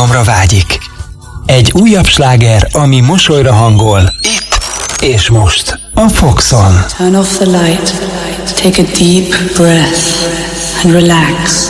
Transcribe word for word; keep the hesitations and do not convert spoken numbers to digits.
izgalomra vágyik. Egy újabb sláger, ami mosolyra hangol. Itt és most a Foxon. Turn off the light, take a deep breath and relax.